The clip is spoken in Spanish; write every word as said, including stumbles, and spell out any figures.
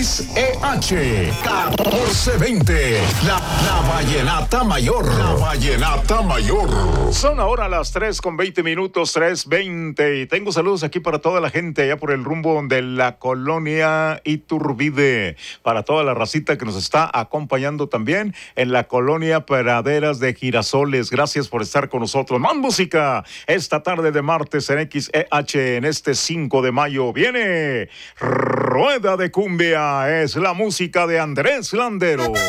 X E H catorce veinte. La, la Vallenata Mayor. La Vallenata Mayor. Son ahora las tres con veinte minutos, tres veinte. Y tengo saludos aquí para toda la gente allá por el rumbo de la colonia Iturbide. Para toda la racita que nos está acompañando también en la colonia Praderas de Girasoles. Gracias por estar con nosotros. Más música esta tarde de martes en X E H en este cinco de mayo. Viene Rueda de Cumbia. Es la música de Andrés Landero.